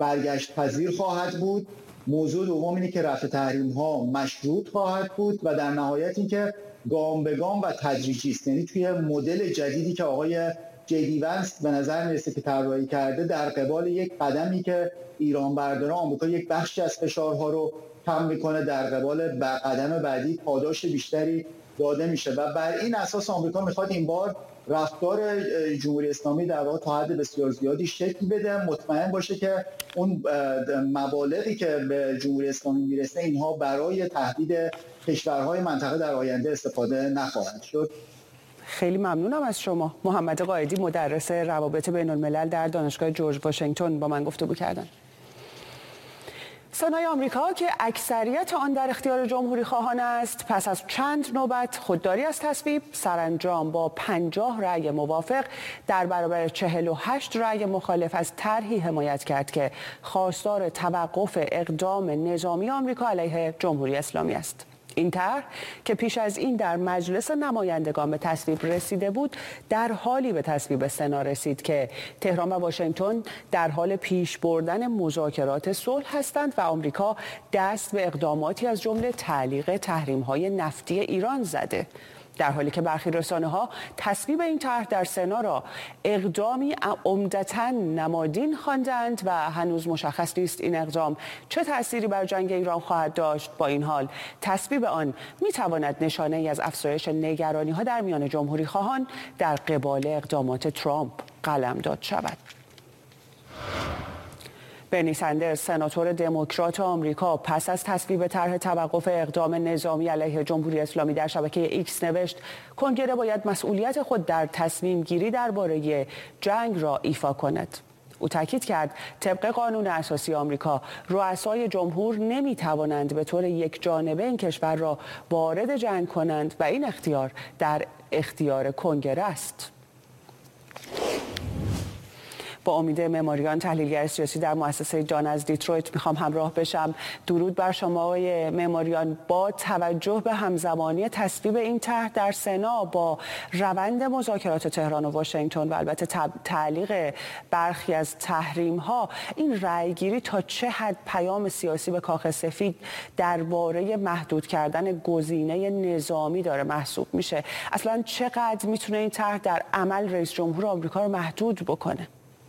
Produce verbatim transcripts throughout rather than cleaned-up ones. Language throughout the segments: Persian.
برگشت پذیر خواهد بود. موضوع دوم اینه که رفع تحریم ها مشروط خواهد بود و در نهایت اینکه گام به گام و تدریجی است، یعنی توی مدل جدیدی که آقای جدی ونس به نظر میرسه که طراحی کرده در قبال یک قدمی که ایران برداره، آمریکا یک بخشی از فشارها رو کم میکنه، در قبال قدم بعدی پاداش بیشتری داده میشه و بر این اساس آمریکا میخواد این بار رفتار جمهوری اسلامی در واقع تا حد بسیار زیادی شکل بده، مطمئن باشه که اون مبالغی که به جمهوری اسلامی میرسه اینها برای تهدید کشورهای منطقه در آینده استفاده نخواهند شد. خیلی ممنونم از شما. محمد قائدی، مدرس روابط بین الملل در دانشگاه جورج واشنگتن، با من گفتگو کردن. سنای آمریکا که اکثریت آن در اختیار جمهوری خواهان است، پس از چند نوبت خودداری از تصویب سرانجام با پنجاه رأی موافق در برابر چهل و هشت رأی مخالف از طرحی حمایت کرد که خواستار توقف اقدام نظامی آمریکا علیه جمهوری اسلامی است. این طرح که پیش از این در مجلس نمایندگان به تصویب رسیده بود، در حالی به تصویب سنا رسید که تهران و واشنگتن در حال پیش بردن مذاکرات صلح هستند و آمریکا دست به اقداماتی از جمله تعلیق تحریم‌های نفتی ایران زده، در حالی که برخی رسانه‌ها تصویب این طرح در سنا را اقدامی عمدتاً نمادین خواندند و هنوز مشخص نیست این اقدام چه تأثیری بر جنگ ایران خواهد داشت. با این حال تصویب آن می‌تواند نشانه‌ای از افزایش نگرانی‌ها در میان جمهوری خواهان در قبال اقدامات ترامپ قلمداد شود. برنی سندرز، سناتور دموکرات آمریکا، پس از تصویب طرح توقف اقدام نظامی علیه جمهوری اسلامی در شبکه ایکس نوشت کنگره باید مسئولیت خود در تصمیم گیری درباره جنگ را ایفا کند. او تاکید کرد طبق قانون اساسی آمریکا رؤسای جمهور نمی توانند به طور یک جانبه این کشور را وارد جنگ کنند و این اختیار در اختیار کنگره است. با امید معماریان، تحلیلگر سیاسی در مؤسسه دان از دیترویت میخوام همراه بشم. درود بر شما آقای معماریان. با توجه به همزمانی تصویب این طرح در سنا با روند مذاکرات تهران و واشنگتن و البته تعلیق برخی از تحریم ها، این رأیگیری تا چه حد پیام سیاسی به کاخ سفید درباره محدود کردن گزینه نظامی داره محسوب میشه؟ اصلا چقدر میتونه این طرح در عمل رئیس جمهور آمریکا رو محدود بکنه؟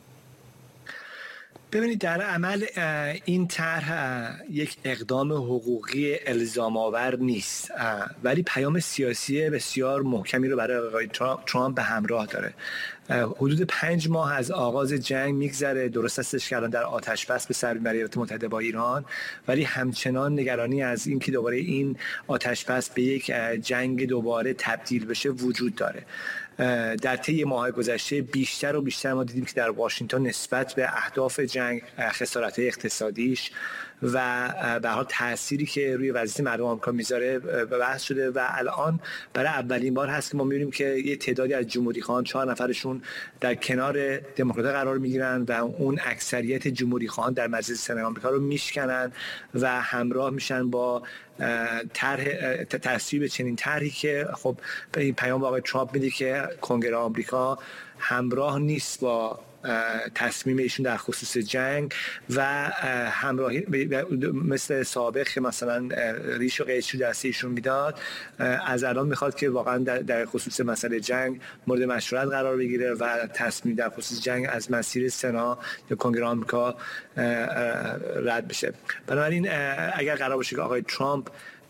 ببینید، در عمل این طرح یک اقدام حقوقی الزام آور نیست، ولی پیام سیاسی بسیار محکمی رو برای آقای ترامپ به همراه داره. حدود پنج ماه از آغاز جنگ میگذره، درست استش کردن در آتش بس به سر میبره ایالات متحده با ایران، ولی همچنان نگرانی از این که دوباره این آتش بس به یک جنگ دوباره تبدیل بشه وجود داره. در طی ماه گذشته بیشتر و بیشتر ما دیدیم که در واشنگتن نسبت به اهداف جنگ، خسارت‌های اقتصادیش و به هر حال تأثیری که روی وضعیت مردم آمریکا میذاره بحث شده و الان برای اولین بار هست که ما می‌بینیم که یه تعدادی از جمهوری‌خواهان، چهار نفرشون در کنار دموکرات‌ها قرار میگیرن و اون اکثریت جمهوری‌خواهان در مجلس سنا آمریکا رو میشکنن و همراه میشن با طرح تصویب چنین طرحی که خب این پیام به آقای ترامپ میده که کنگره آمریکا همراه نیست با تصمیم ایشون در خصوص جنگ و همراهی مثل سابق که مثلا ریش و قیچی دست ایشون میداد، از الان میخواد که واقعا در خصوص مسئله جنگ مورد مشورت قرار بگیره و تصمیم در خصوص جنگ از مسیر سنا یا کنگره آمریکا رد بشه. بنابراین اگر قرار باشه که آقای ترامپ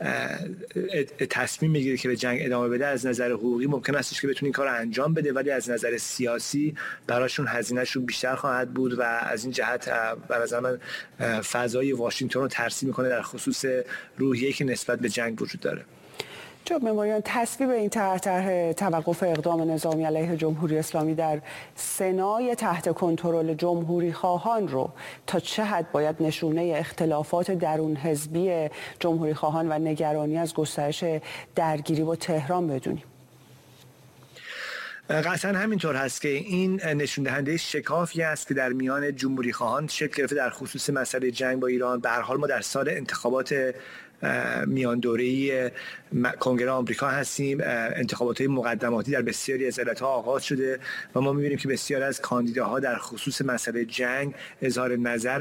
تصمیم میگیره که به جنگ ادامه بده، از نظر حقوقی ممکن است که بتونه این کار رو انجام بده، ولی از نظر سیاسی براشون هزینه‌شون بیشتر خواهد بود و از این جهت به نظر من فضای واشنگتن رو ترسیم میکنه در خصوص روحیه‌ای که نسبت به جنگ وجود داره. جناب معماریان، تصویب این طرح طرح توقف اقدام نظامی علیه جمهوری اسلامی در سنای تحت کنترل جمهوری خواهان رو تا چه حد باید نشونه اختلافات درون حزبی جمهوری خواهان و نگرانی از گسترش درگیری با تهران بدونیم؟ قطعا همینطور هست که این نشون دهنده شکافی است که در میان جمهوری خواهان شکل گرفته در خصوص مسئله جنگ با ایران. به هر حال ما در سال انتخابات میان دوره‌ای کنگره آمریکا هستیم. انتخابات مقدماتی در بسیاری از ایالت‌ها آغاز شده و ما می‌بینیم که بسیاری از کاندیداها در خصوص مسئله جنگ اظهار نظر